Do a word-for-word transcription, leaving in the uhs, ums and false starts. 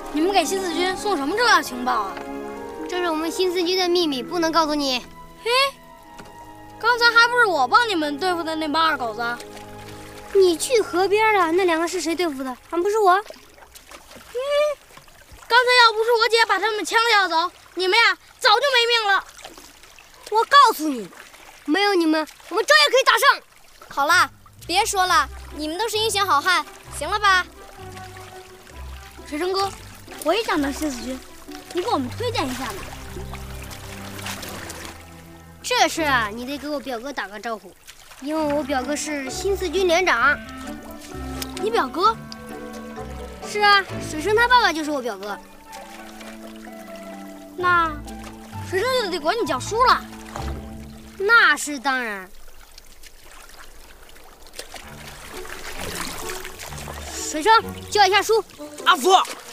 你们给新四军送什么重要情报啊？ 这是我们新四军的秘密，不能告诉你。 嘿，刚才还不是我帮你们对付的那帮二狗子？ 你去河边了，那两个是谁对付的？还不是我。 嗯，刚才要不是我姐把他们枪架走，你们呀早就没命了。 我告诉你，没有你们，我们照样可以打胜。 好了，别说了，你们都是英雄好汉，行了吧？ 水生哥，我也想当新四军，你给我们推荐一下吧。 这事啊，你得给我表哥打个招呼，因为我表哥是新四军连长。 你表哥？ 是啊，水生他爸爸就是我表哥。 那水生就得管你叫叔了。 那是当然。水生，叫一下叔。 阿福。